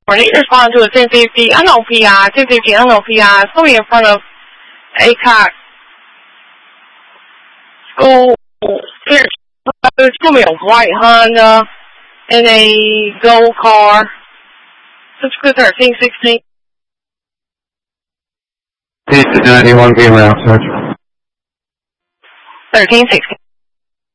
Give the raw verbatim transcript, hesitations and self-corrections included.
morning, respond to a ten fifty unknown P I, ten fifty unknown P I, somebody in front of A C O C School. It's going to be a white Honda and a gold car. Subscribe thirteen sixteen. Pizza ninety-one, game route, search. thirteen sixteen.